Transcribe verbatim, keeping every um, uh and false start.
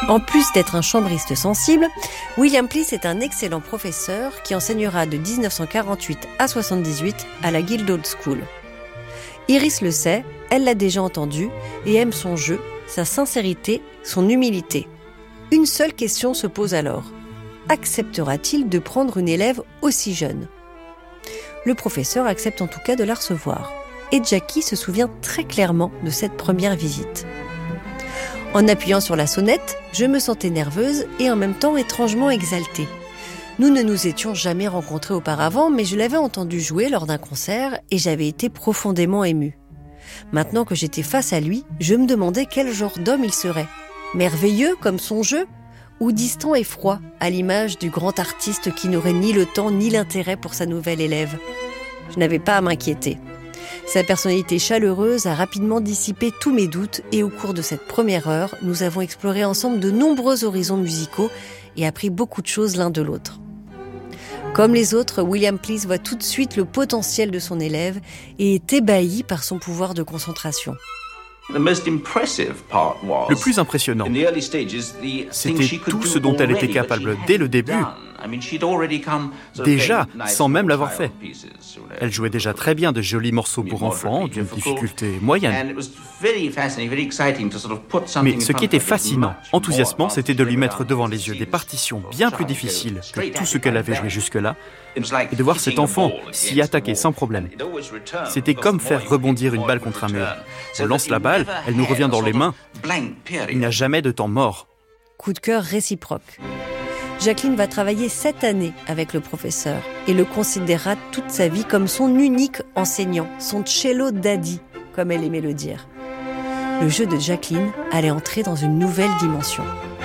En plus d'être un chambriste sensible, William Please est un excellent professeur qui enseignera de dix-neuf cent quarante-huit à soixante-dix-huit à la Guildhall School. Iris le sait, elle l'a déjà entendu et aime son jeu, sa sincérité, son humilité. Une seule question se pose alors. Acceptera-t-il de prendre une élève aussi jeune ? Le professeur accepte en tout cas de la recevoir. Et Jackie se souvient très clairement de cette première visite. En appuyant sur la sonnette, je me sentais nerveuse et en même temps étrangement exaltée. Nous ne nous étions jamais rencontrés auparavant, mais je l'avais entendu jouer lors d'un concert et j'avais été profondément émue. Maintenant que j'étais face à lui, je me demandais quel genre d'homme il serait. Merveilleux comme son jeu ? Ou distant et froid, à l'image du grand artiste qui n'aurait ni le temps ni l'intérêt pour sa nouvelle élève. Je n'avais pas à m'inquiéter. Sa personnalité chaleureuse a rapidement dissipé tous mes doutes et au cours de cette première heure, nous avons exploré ensemble de nombreux horizons musicaux et appris beaucoup de choses l'un de l'autre. Comme les autres, William Please voit tout de suite le potentiel de son élève et est ébahi par son pouvoir de concentration. Le plus impressionnant, c'était tout ce dont elle était capable dès le début, déjà sans même l'avoir fait. Elle jouait déjà très bien de jolis morceaux pour enfants, d'une difficulté moyenne. Mais ce qui était fascinant, enthousiasmant, c'était de lui mettre devant les yeux des partitions bien plus difficiles que tout ce qu'elle avait joué jusque-là, et de voir cet enfant s'y attaquer sans problème. C'était comme faire rebondir une balle contre un mur. On lance la balle, elle nous revient dans les mains. Il n'y a jamais de temps mort. Coup de cœur réciproque. Jacqueline va travailler sept années avec le professeur et le considérera toute sa vie comme son unique enseignant, son cello daddy, comme elle aimait le dire. Le jeu de Jacqueline allait entrer dans une nouvelle dimension.